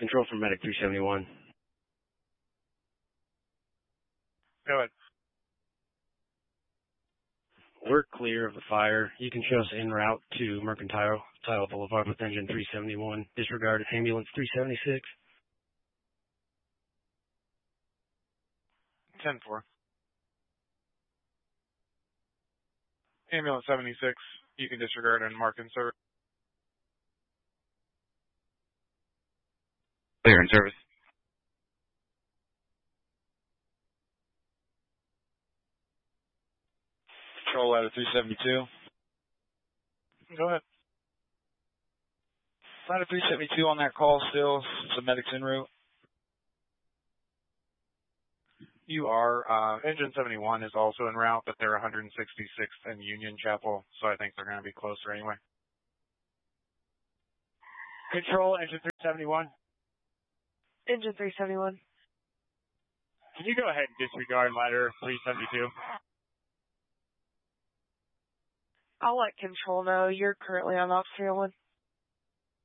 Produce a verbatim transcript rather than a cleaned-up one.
Control from Medic three seventy-one. Go ahead. We're clear of the fire. You can show us en route to Mercantile Tile Boulevard with engine three seventy-one. Disregard ambulance three seventy-six. ten four. Ambulance seventy-six, you can disregard and mark in service. Clear in service. Control ladder three seventy-two. Go ahead. Ladder three seventy-two on that call still. Some medics en route. You are. Uh, engine seventy-one is also en route, but they're one sixty-sixth and Union Chapel, so I think they're going to be closer anyway. Control, engine three seventy-one. Engine three seventy-one. Can you go ahead and disregard ladder three seventy-two? I'll let Control know you're currently on Ops three oh one.